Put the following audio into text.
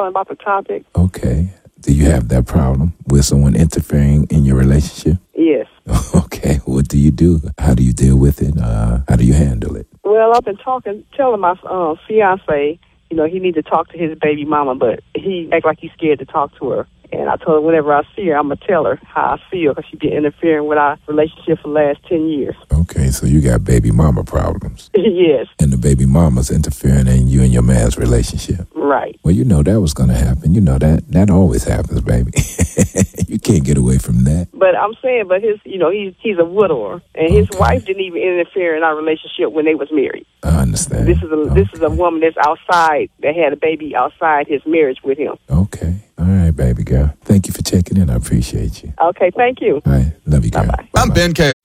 calling about the topic. Okay. Do you have that problem with someone interfering in your relationship? Yes. Okay. What do you do? How do you deal with it? How do you handle it? Well, I've been telling my fiance, he needs to talk to his baby mama, but he act like he's scared to talk to her. And I told her whenever I see her, I'm going to tell her how I feel because she's been interfering with our relationship for the last 10 years. Okay, so you got baby mama problems. Yes. And the baby mama's interfering in you and your man's relationship. Right. Well, that was going to happen. That always happens, baby. You can't get away from that. But I'm saying, he's a widower, and his wife didn't even interfere in our relationship when they was married. I understand. This is a woman that's outside, that had a baby outside his marriage with him. Okay. All right, baby girl. Thank you for checking in. I appreciate you. Okay, thank you. All right. Love you, girl. Bye-bye. I'm Ben K.